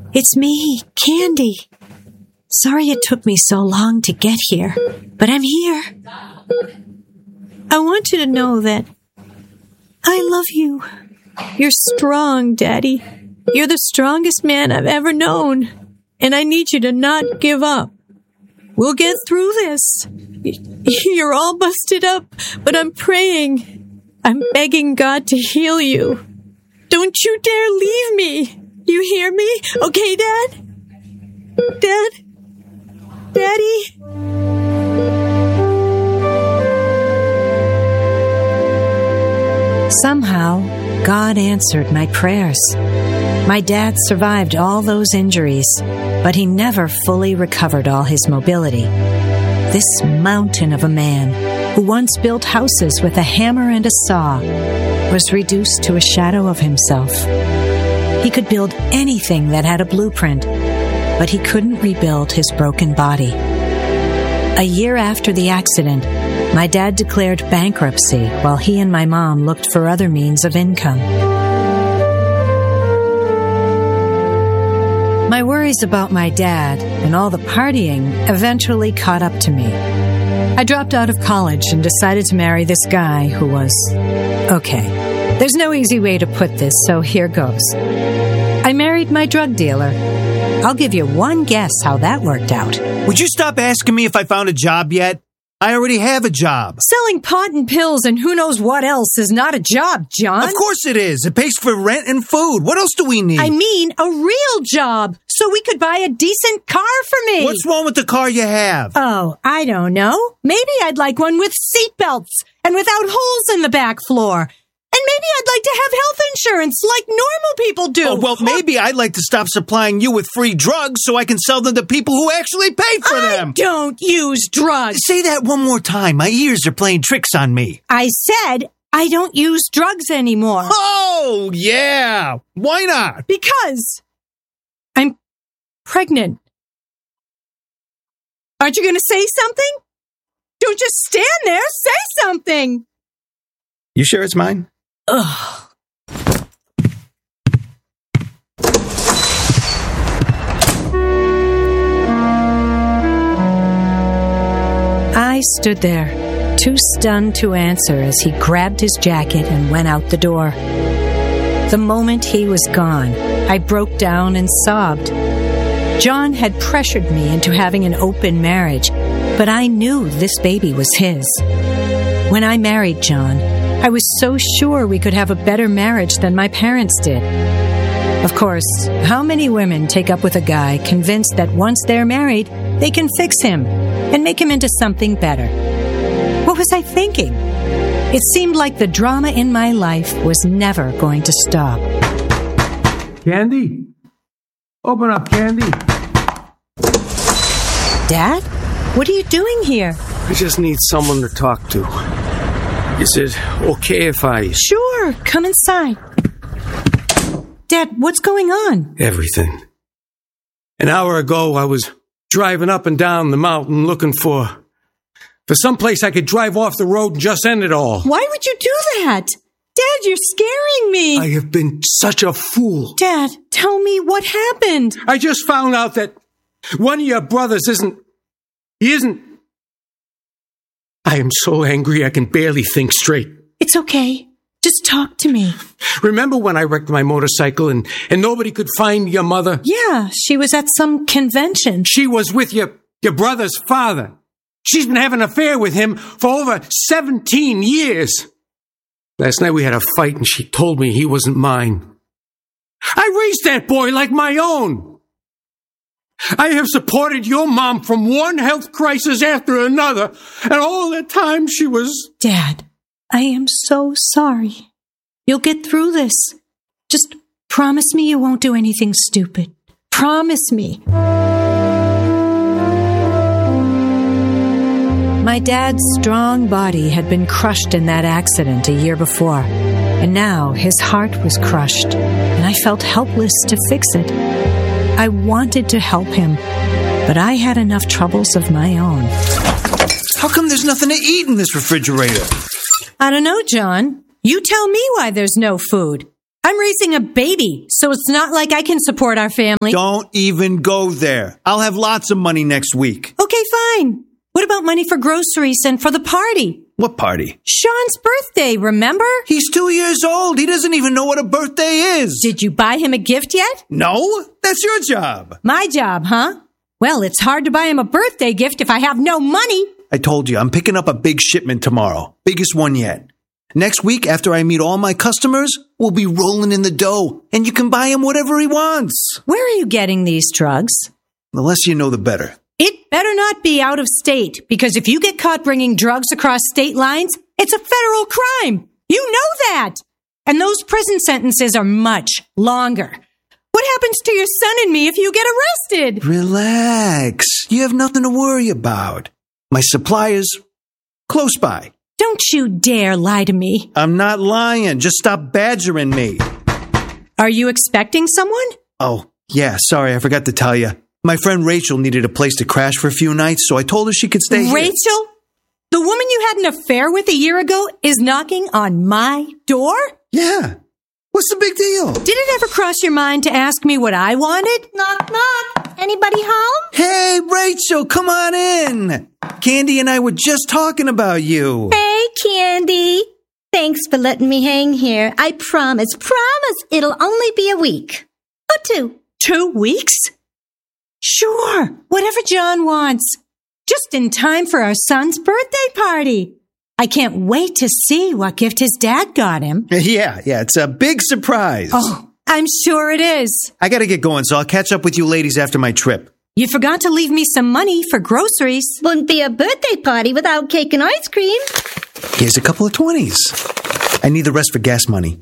It's me, Candy. Sorry it took me so long to get here, but I'm here. I want you to know that I love you. You're strong, Daddy. You're the strongest man I've ever known, and I need you to not give up. We'll get through this. You're all busted up, but I'm praying. I'm begging God to heal you. Don't you dare leave me. You hear me? Okay, Dad? Dad? Daddy? Somehow, God answered my prayers. My dad survived all those injuries, but he never fully recovered all his mobility. This mountain of a man who once built houses with a hammer and a saw was reduced to a shadow of himself. He could build anything that had a blueprint, but he couldn't rebuild his broken body. A year after the accident, my dad declared bankruptcy while he and my mom looked for other means of income. My worries about my dad and all the partying eventually caught up to me. I dropped out of college and decided to marry this guy who was... Okay, there's no easy way to put this, so here goes. I married my drug dealer. I'll give you one guess how that worked out. Would you stop asking me if I found a job yet? I already have a job. Selling pot and pills and who knows what else is not a job, John. Of course it is. It pays for rent and food. What else do we need? I mean, a real job, so we could buy a decent car for me. What's wrong with the car you have? Oh, I don't know. Maybe I'd like one with seatbelts and without holes in the back floor. And maybe I'd like to have health insurance like normal people do. Oh, well, maybe I'd like to stop supplying you with free drugs so I can sell them to people who actually pay for them. I don't use drugs. Say that one more time. My ears are playing tricks on me. I said I don't use drugs anymore. Oh, yeah. Why not? Because I'm pregnant. Aren't you going to say something? Don't just stand there. Say something. You sure it's mine? Ugh. I stood there, too stunned to answer as he grabbed his jacket and went out the door. The moment he was gone, I broke down and sobbed. John had pressured me into having an open marriage, but I knew this baby was his. When I married John, I was so sure we could have a better marriage than my parents did. Of course, how many women take up with a guy convinced that once they're married, they can fix him and make him into something better? What was I thinking? It seemed like the drama in my life was never going to stop. Candy? Open up, Candy. Dad? What are you doing here? I just need someone to talk to. Is it okay if I... Sure, come inside. Dad, what's going on? Everything. An hour ago, I was driving up and down the mountain looking for some place I could drive off the road and just end it all. Why would you do that? Dad, you're scaring me. I have been such a fool. Dad, tell me what happened. I just found out that one of your brothers isn't... I am so angry I can barely think straight. It's okay. Just talk to me. Remember when I wrecked my motorcycle and nobody could find your mother? Yeah, she was at some convention. She was with your brother's father. She's been having an affair with him for over 17 years. Last night we had a fight and she told me he wasn't mine. I raised that boy like my own. I have supported your mom from one health crisis after another, and all that time she was... Dad, I am so sorry. You'll get through this. Just promise me you won't do anything stupid. Promise me. My dad's strong body had been crushed in that accident a year before, and now his heart was crushed, and I felt helpless to fix it. I wanted to help him, but I had enough troubles of my own. How come there's nothing to eat in this refrigerator? I don't know, John. You tell me why there's no food. I'm raising a baby, so it's not like I can support our family. Don't even go there. I'll have lots of money next week. Okay, fine. What about money for groceries and for the party? What party? Sean's birthday, remember? He's 2 years old. He doesn't even know what a birthday is. Did you buy him a gift yet? No, that's your job. My job, huh? Well, it's hard to buy him a birthday gift if I have no money. I told you, I'm picking up a big shipment tomorrow. Biggest one yet. Next week, after I meet all my customers, we'll be rolling in the dough, and you can buy him whatever he wants. Where are you getting these drugs? The less you know, the better. It better not be out of state, because if you get caught bringing drugs across state lines, it's a federal crime. You know that. And those prison sentences are much longer. What happens to your son and me if you get arrested? Relax. You have nothing to worry about. My supplier's close by. Don't you dare lie to me. I'm not lying. Just stop badgering me. Are you expecting someone? Oh, yeah, sorry, I forgot to tell you. My friend Rachel needed a place to crash for a few nights, so I told her she could stay here. Rachel? The woman you had an affair with a year ago is knocking on my door? Yeah. What's the big deal? Did it ever cross your mind to ask me what I wanted? Knock, knock. Anybody home? Hey, Rachel, come on in. Candy and I were just talking about you. Hey, Candy. Thanks for letting me hang here. I promise it'll only be a week. Or 2. 2 weeks? Sure, whatever John wants. Just in time for our son's birthday party. I can't wait to see what gift his dad got him. Yeah, it's a big surprise. Oh, I'm sure it is. I gotta get going, so I'll catch up with you ladies after my trip. You forgot to leave me some money for groceries. Wouldn't be a birthday party without cake and ice cream. Here's a couple of 20s. I need the rest for gas money.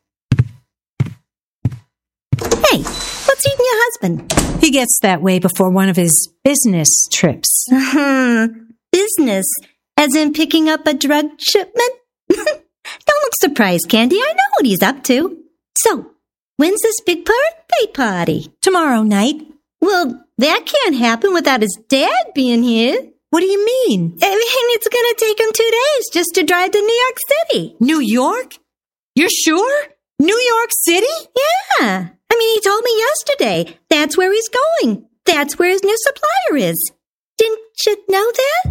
Hey, what's eating your husband? He gets that way before one of his business trips. Business? As in picking up a drug shipment? Don't look surprised, Candy. I know what he's up to. So, when's this big birthday party? Tomorrow night. Well, that can't happen without his dad being here. What do you mean? I mean, it's gonna take him 2 days just to drive to New York City. New York? You're sure? New York City? Yeah. I mean, he told me yesterday. That's where he's going. That's where his new supplier is. Didn't you know that?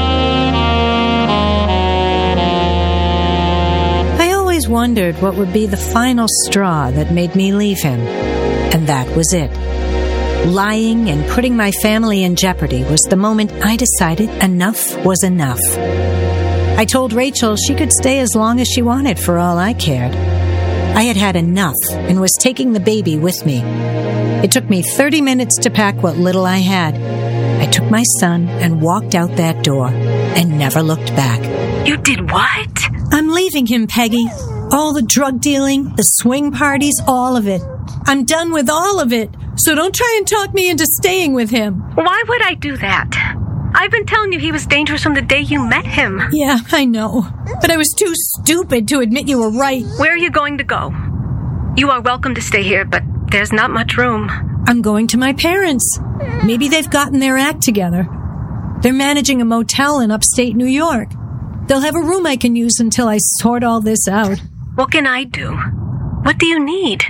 I always wondered what would be the final straw that made me leave him. And that was it. Lying and putting my family in jeopardy was the moment I decided enough was enough. I told Rachel she could stay as long as she wanted for all I cared. I had had enough and was taking the baby with me. It took me 30 minutes to pack what little I had. I took my son and walked out that door and never looked back. You did what? I'm leaving him, Peggy. All the drug dealing, the swing parties, all of it. I'm done with all of it, so don't try and talk me into staying with him. Why would I do that? I've been telling you he was dangerous from the day you met him. Yeah, I know. But I was too stupid to admit you were right. Where are you going to go? You are welcome to stay here, but there's not much room. I'm going to my parents. Maybe they've gotten their act together. They're managing a motel in upstate New York. They'll have a room I can use until I sort all this out. What can I do? What do you need?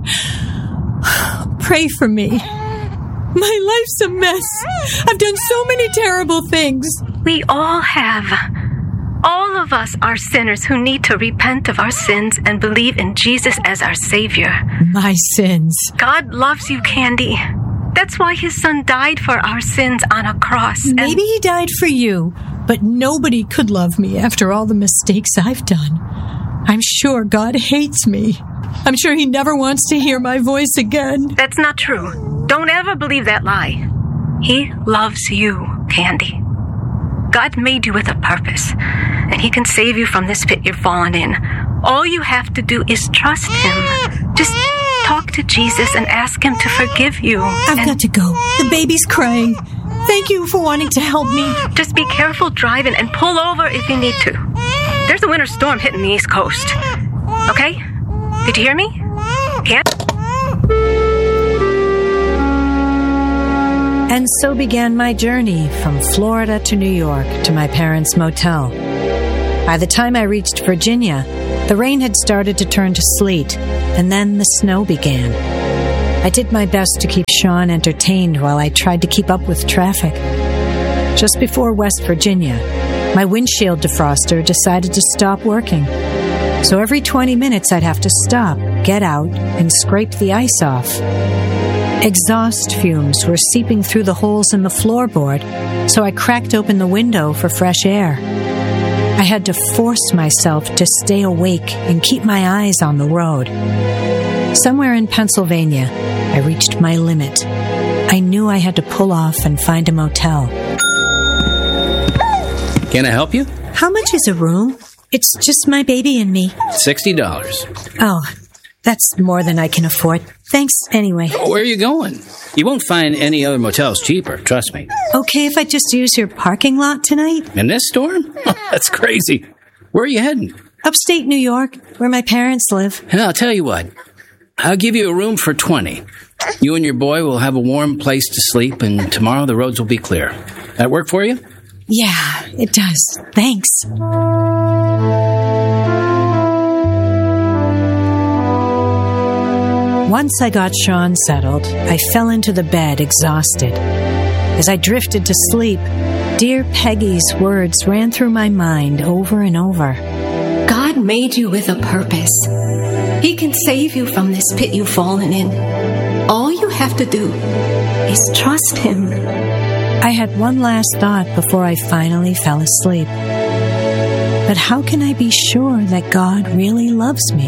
Pray for me. My life's a mess. I've done so many terrible things. We all have. All of us are sinners who need to repent of our sins and believe in Jesus as our Savior. My sins. God loves you, Candy. That's why his son died for our sins on a cross. Maybe he died for you, but nobody could love me after all the mistakes I've done. I'm sure God hates me. I'm sure he never wants to hear my voice again. That's not true. Don't ever believe that lie. He loves you, Candy. God made you with a purpose, and he can save you from this pit you're fallen in. All you have to do is trust him. Just talk to Jesus and ask him to forgive you. I've got to go. The baby's crying. Thank you for wanting to help me. Just be careful driving and pull over if you need to. There's a winter storm hitting the East Coast. Okay? Did you hear me? Can't? And so began my journey from Florida to New York to my parents' motel. By the time I reached Virginia, The rain had started to turn to sleet, and then the snow began. I did my best to keep Sean entertained while I tried to keep up with traffic. Just before West Virginia, my windshield defroster decided to stop working. So every 20 minutes I'd have to stop, get out, and scrape the ice off. Exhaust fumes were seeping through the holes in the floorboard, so I cracked open the window for fresh air. I had to force myself to stay awake and keep my eyes on the road. Somewhere in Pennsylvania, I reached my limit. I knew I had to pull off and find a motel. Can I help you? How much is a room? It's just my baby and me. $60. Oh, that's more than I can afford. Thanks anyway. Where are you going? You won't find any other motels cheaper, trust me. Okay if I just use your parking lot tonight? In this storm? That's crazy. Where are you heading? Upstate New York, where my parents live. And I'll tell you what. I'll give you a room for 20. You and your boy will have a warm place to sleep, and tomorrow the roads will be clear. That work for you? Yeah, it does. Thanks. Once I got Sean settled, I fell into the bed exhausted. As I drifted to sleep, dear Peggy's words ran through my mind over and over. God made you with a purpose. He can save you from this pit you've fallen in. All you have to do is trust Him. I had one last thought before I finally fell asleep. But how can I be sure that God really loves me?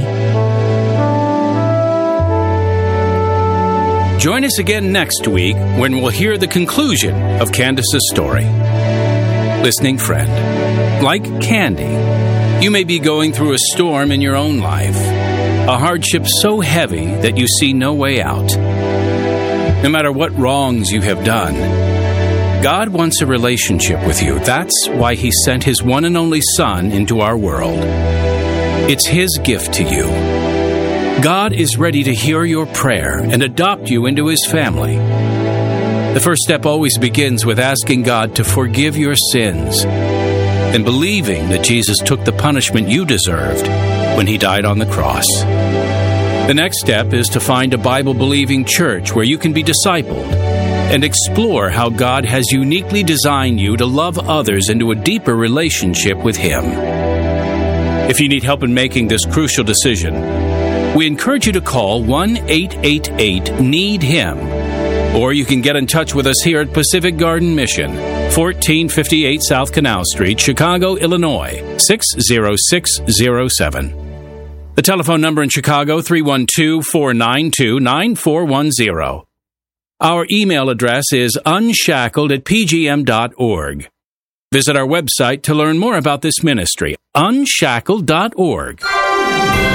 Join us again next week when we'll hear the conclusion of Candace's story. Listening friend, like Candy, you may be going through a storm in your own life, a hardship so heavy that you see no way out. No matter what wrongs you have done, God wants a relationship with you. That's why He sent His one and only Son into our world. It's His gift to you. God is ready to hear your prayer and adopt you into His family. The first step always begins with asking God to forgive your sins and believing that Jesus took the punishment you deserved when He died on the cross. The next step is to find a Bible-believing church where you can be discipled and explore how God has uniquely designed you to love others into a deeper relationship with Him. If you need help in making this crucial decision, we encourage you to call 1-888-NEED-HIM, or you can get in touch with us here at Pacific Garden Mission, 1458 South Canal Street, Chicago, Illinois, 60607. The telephone number in Chicago, 312-492-9410. Our email address is unshackled@pgm.org. Visit our website to learn more about this ministry, unshackled.org.